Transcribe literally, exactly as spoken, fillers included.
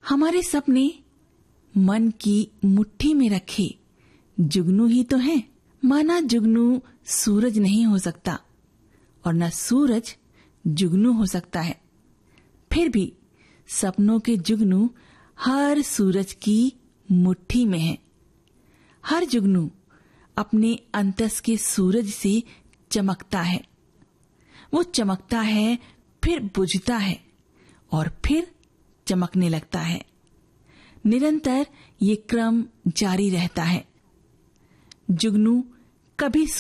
हमारे सपने मन की मुट्ठी में रखे जुगनू ही तो हैं। माना जुगनू सूरज नहीं हो सकता और न सूरज जुगनू हो सकता है, फिर भी सपनों के जुगनू हर सूरज की मुट्ठी में है। हर जुगनू अपने अंतस के सूरज से चमकता है। वो चमकता है, फिर बुझता है और फिर चमकने लगता है। निरंतर ये क्रम जारी रहता है। जुगनू कभी